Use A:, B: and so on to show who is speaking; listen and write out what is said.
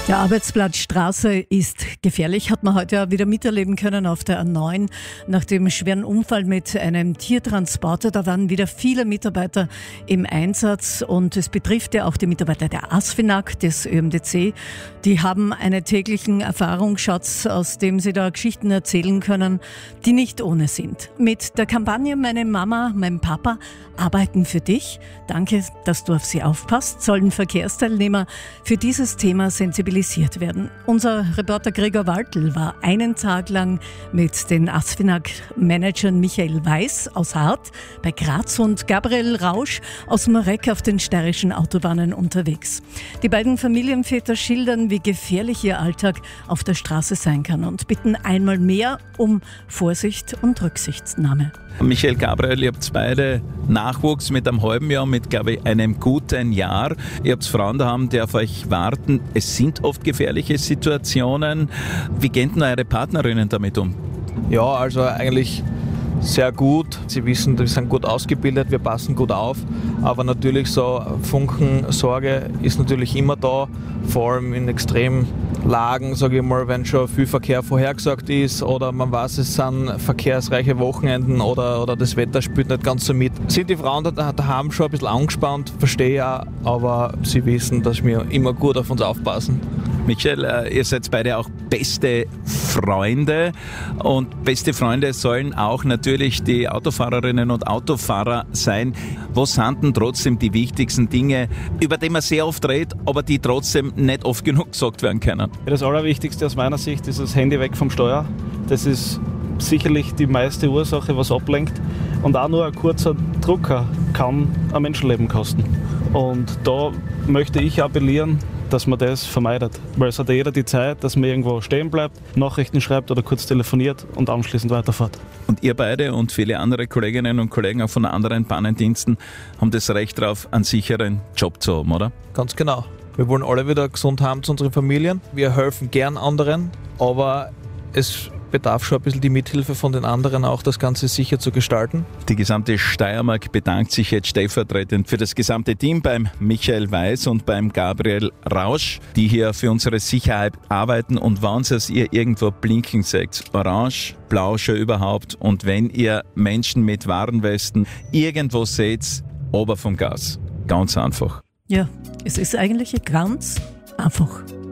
A: Der Arbeitsplatzstraße ist gefährlich, hat man heute ja wieder miterleben können auf der A9 nach dem schweren Unfall mit einem Tiertransporter. Da waren wieder viele Mitarbeiter im Einsatz und es betrifft ja auch die Mitarbeiter der ASFINAG, des ÖMTC. Die haben einen täglichen Erfahrungsschatz, aus dem sie da Geschichten erzählen können, die nicht ohne sind. Mit der Kampagne Meine Mama, mein Papa arbeiten für dich. Danke, dass du auf sie aufpasst, sollen Verkehrsteilnehmer für dieses Thema sensibilisiert werden. Unser Reporter Gregor Waltl war einen Tag lang mit den ASFINAG-Managern Michael Weiß aus Hart bei Graz und Gabriel Rausch aus Marek auf den steirischen Autobahnen unterwegs. Die beiden Familienväter schildern, wie gefährlich ihr Alltag auf der Straße sein kann und bitten einmal mehr um Vorsicht und Rücksichtnahme.
B: Michael, Gabriel, ihr habt beide Nachwuchs mit einem halben Jahr, mit, glaube ich, einem guten Jahr. Ihr habt Frauen daheim, die auf euch warten. Es sind oft gefährliche Situationen. Wie gehen denn eure Partnerinnen damit um?
C: Ja, also eigentlich sehr gut. Sie wissen, wir sind gut ausgebildet, wir passen gut auf. Aber natürlich so Funkensorge ist natürlich immer da, vor allem in extremen Lagen, sage ich mal, wenn schon viel Verkehr vorhergesagt ist oder man weiß, es sind verkehrsreiche Wochenenden oder das Wetter spielt nicht ganz so mit. Sind die Frauen daheim schon ein bisschen angespannt, verstehe ich auch, aber sie wissen, dass wir immer gut auf uns aufpassen.
B: Michael, ihr seid beide auch beste Freunde und beste Freunde sollen auch natürlich die Autofahrerinnen und Autofahrer sein. Was sind denn trotzdem die wichtigsten Dinge, über die man sehr oft redet, aber die trotzdem nicht oft genug gesagt werden können?
D: Ja, das Allerwichtigste aus meiner Sicht ist das Handy weg vom Steuer. Das ist sicherlich die meiste Ursache, was ablenkt. Und auch nur ein kurzer Drucker kann ein Menschenleben kosten. Und da möchte ich appellieren, dass man das vermeidet. Weil es hat ja jeder die Zeit, dass man irgendwo stehen bleibt, Nachrichten schreibt oder kurz telefoniert und anschließend weiterfährt.
B: Und ihr beide und viele andere Kolleginnen und Kollegen auch von anderen Bahnendiensten haben das Recht darauf, einen sicheren Job zu haben, oder?
C: Ganz genau. Wir wollen alle wieder gesund haben zu unseren Familien. Wir helfen gern anderen, aber es bedarf schon ein bisschen die Mithilfe von den anderen, auch das Ganze sicher zu gestalten.
B: Die gesamte Steiermark bedankt sich jetzt stellvertretend für das gesamte Team beim Michael Weiß und beim Gabriel Rausch, die hier für unsere Sicherheit arbeiten. Und wenn ihr irgendwo blinken seht, orange, blau schon überhaupt, und wenn ihr Menschen mit Warnwesten irgendwo seht, ober vom Gas. Ganz einfach.
A: Ja, es ist eigentlich ganz einfach.